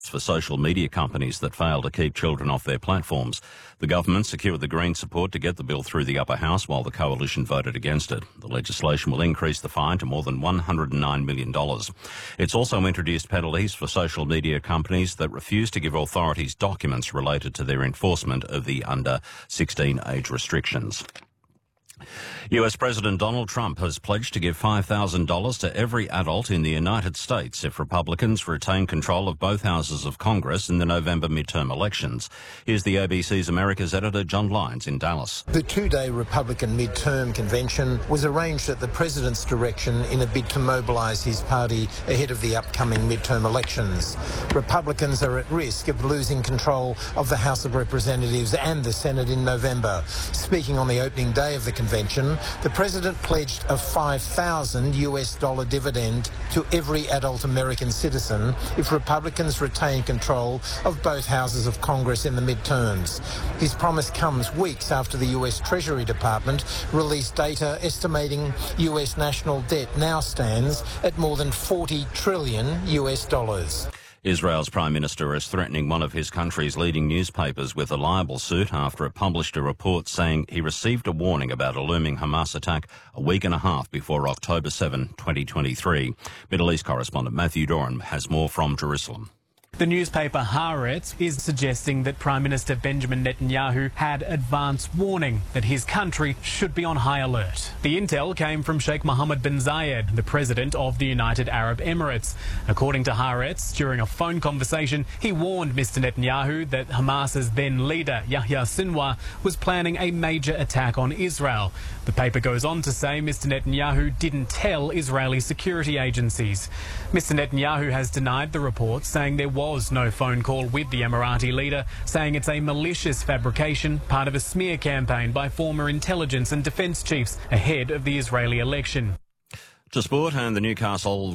for social media companies that fail to keep children off their platforms. The government secured the Greens support to get the bill through the upper house while the coalition voted against it. The legislation will increase the fine to more than $109 million. It's also introduced penalties for social media companies that refuse to give authorities documents related to their enforcement of the under 16 age restrictions. US President Donald Trump has pledged to give $5,000 to every adult in the United States if Republicans retain control of both houses of Congress in the November midterm elections. Here's the ABC's America's editor, John Lyons, in Dallas. The two-day Republican midterm convention was arranged at the president's direction in a bid to mobilise his party ahead of the upcoming midterm elections. Republicans are at risk of losing control of the House of Representatives and the Senate in November. Speaking on the opening day of the convention, the president pledged a $5,000 dividend to every adult American citizen if Republicans retain control of both houses of Congress in the midterms. His promise comes weeks after the US Treasury Department released data estimating US national debt now stands at more than $40 trillion. Israel's Prime Minister is threatening one of his country's leading newspapers with a libel suit after it published a report saying he received a warning about a looming Hamas attack a week and a half before October 7, 2023. Middle East correspondent Matthew Doran has more from Jerusalem. The newspaper Haaretz is suggesting that Prime Minister Benjamin Netanyahu had advance warning that his country should be on high alert. The intel came from Sheikh Mohammed bin Zayed, the president of the United Arab Emirates. According to Haaretz, during a phone conversation, he warned Mr. Netanyahu that Hamas's then leader, Yahya Sinwar, was planning a major attack on Israel. The paper goes on to say Mr. Netanyahu didn't tell Israeli security agencies. Mr. Netanyahu has denied the report, saying there was no phone call with the Emirati leader, saying it's a malicious fabrication, part of a smear campaign by former intelligence and defence chiefs ahead of the Israeli election. To sport, and the Newcastle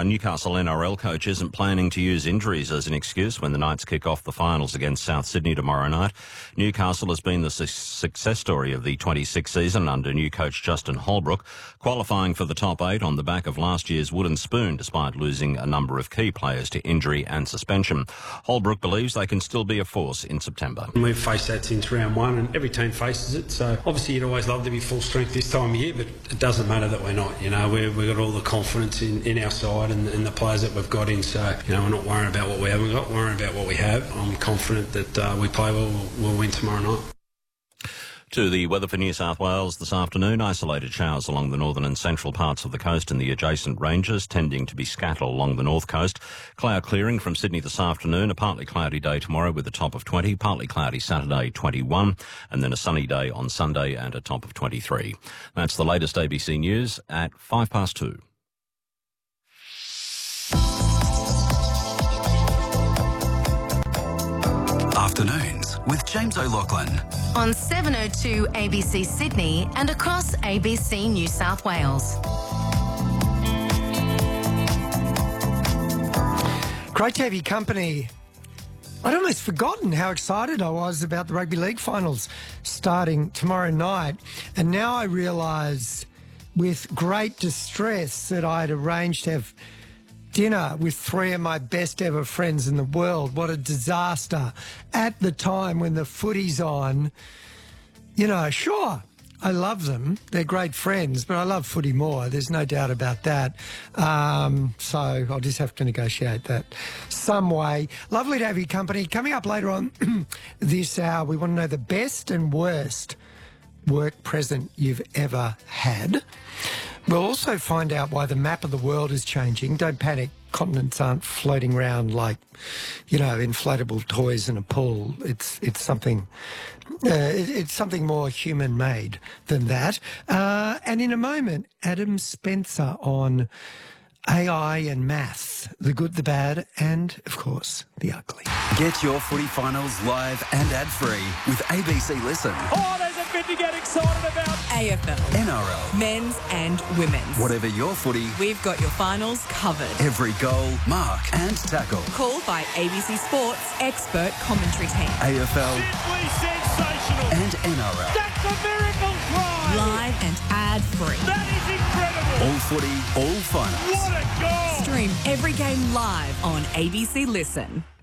NRL coach isn't planning to use injuries as an excuse when the Knights kick off the finals against South Sydney tomorrow night. Newcastle has been the success story of the 26 season under new coach Justin Holbrook, qualifying for the top 8 on the back of last year's wooden spoon despite losing a number of key players to injury and suspension. Holbrook believes they can still be a force in September. We've faced that since round 1 and every team faces it, so obviously you'd always love to be full strength this time of year, but it doesn't matter that we're not. We've got all the confidence in our side and the players that we've got in, so we're not worrying about what we haven't got, worrying about what we have. I'm confident that we play well, we'll win tomorrow night. To the weather for New South Wales this afternoon, isolated showers along the northern and central parts of the coast and the adjacent ranges, tending to be scattered along the north coast. Cloud clearing from Sydney this afternoon, a partly cloudy day tomorrow with a top of 20, partly cloudy Saturday 21, and then a sunny day on Sunday and a top of 23. That's the latest ABC News at 2:05. Afternoons with James O'Loughlin. On 702 ABC Sydney and across ABC New South Wales. Great to have your company. I'd almost forgotten how excited I was about the Rugby League finals starting tomorrow night. And now I realise with great distress that I'd arranged to have dinner with 3 of my best ever friends in the world. What a disaster. At the time when the footy's on, sure, I love them. They're great friends, but I love footy more. There's no doubt about that. So I'll just have to negotiate that some way. Lovely to have your company. Coming up later on this hour, we want to know the best and worst work present you've ever had. We'll also find out why the map of the world is changing. Don't panic. Continents aren't floating around like, inflatable toys in a pool. It's something more human-made than that. And in a moment, Adam Spencer on AI and math, the good, the bad, and, of course, the ugly. Get your footy finals live and ad-free with ABC Listen. Oh, there's a bit to get excited about. AFL, NRL, men's and women's. Whatever your footy, we've got your finals covered. Every goal, mark and tackle. Called by ABC Sports expert commentary team. AFL, Simply sensational. And NRL. That's a miracle try. Live and ad-free. That is incredible. All footy, all finals. What a goal. Stream every game live on ABC Listen.